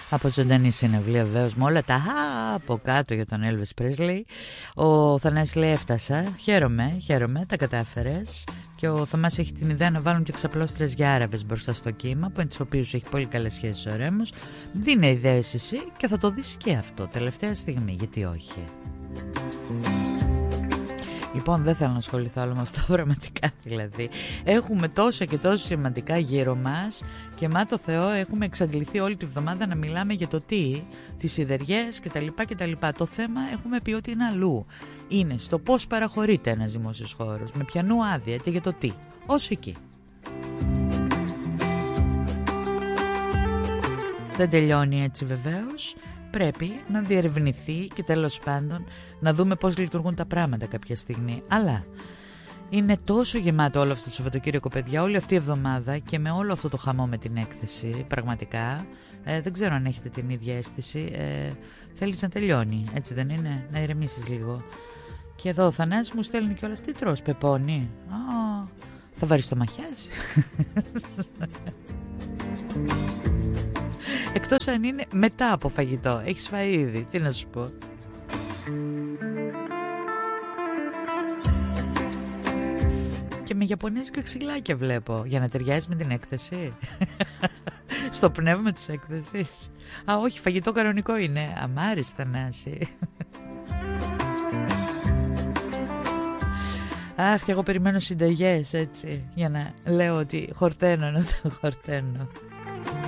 Από ζωντανή συναυλία βεβαίως, με όλα τα από κάτω για τον Elvis Presley. Ο Θανάσης λέει έφτασα, χαίρομαι, τα κατάφερες. Και ο Θωμάς έχει την ιδέα να βάλουν και ξαπλώστρες για Άραβες μπροστά στο κύμα, με τις οποίους έχει πολύ καλές σχέσεις ο Ρέμος. Δίνε ιδέες εσύ και θα το δεις και αυτό τελευταία στιγμή, γιατί όχι. Λοιπόν, δεν θέλω να ασχοληθώ άλλο με αυτό πραγματικά, δηλαδή. Έχουμε τόσα και τόσα σημαντικά γύρω μας και μα το Θεό έχουμε εξαντληθεί όλη τη βδομάδα να μιλάμε για το τι, τις σιδεριές κτλ. Το θέμα έχουμε πει ότι είναι αλλού. Είναι στο πώς παραχωρείται ένας δημόσιος χώρος, με ποιανού άδεια και για το τι. Όσο εκεί. Δεν τελειώνει έτσι βεβαίως. Πρέπει να διερευνηθεί και τέλος πάντων να δούμε πώς λειτουργούν τα πράγματα κάποια στιγμή. Αλλά είναι τόσο γεμάτο όλο αυτό το Σαββατοκύριακο, παιδιά, όλη αυτή η εβδομάδα και με όλο αυτό το χαμό με την έκθεση, πραγματικά δεν ξέρω αν έχετε την ίδια αίσθηση. Θέλεις να τελειώνει, έτσι δεν είναι? Να ηρεμήσεις λίγο. Και εδώ ο Θανάσης μου στέλνει κιόλας, τι τρως, πεπόνι? Θα βαρεις το μαχιάζι. Εκτός αν είναι μετά από φαγητό. Έχεις φάει ήδη, τι να σου πω. Και με ιαπωνέζικα ξυλάκια βλέπω. Για να ταιριάζει με την έκθεση. Στο πνεύμα της έκθεσης. Όχι, φαγητό κανονικό είναι. Αμάρις, Θανάση. Αχ, και εγώ περιμένω συνταγές, έτσι, για να λέω ότι χορταίνω, να τα χορταίνω.